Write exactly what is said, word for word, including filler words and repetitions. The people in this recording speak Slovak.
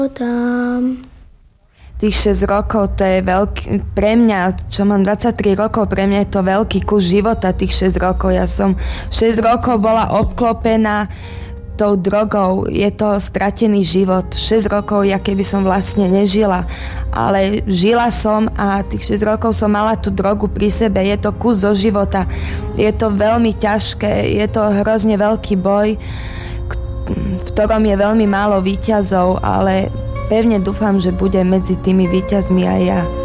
Tam. Tých šesť rokov, to je veľký, pre mňa, čo mám dvadsaťtri rokov, pre mňa je to veľký kus života, tých šesť rokov. Ja som šesť rokov bola obklopená tou drogou, je to stratený život. šesť rokov, ja keby som vlastne nežila, ale žila som a tých šesť rokov som mala tú drogu pri sebe. Je to kus zo života, je to veľmi ťažké, je to hrozne veľký boj, v ktorom je veľmi málo víťazov, ale pevne dúfam, že budem medzi tými víťazmi aj ja.